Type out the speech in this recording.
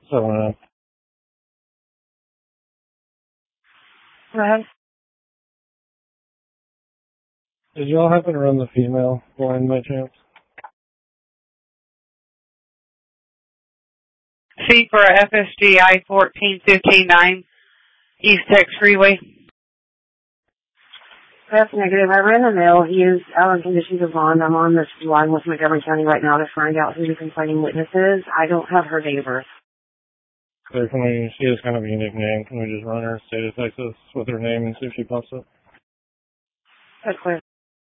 So, Go ahead. did y'all happen to run the female line by chance? C for FSGI 14159 East Tex Freeway. That's negative. I ran the mail. He is out on conditions of bond. I'm on this line with Montgomery County right now to find out who the complaining witness is. I don't have her date of birth. So she has kind of a unique name. Can we just run her state of Texas with her name and see if she pops up? That's clear.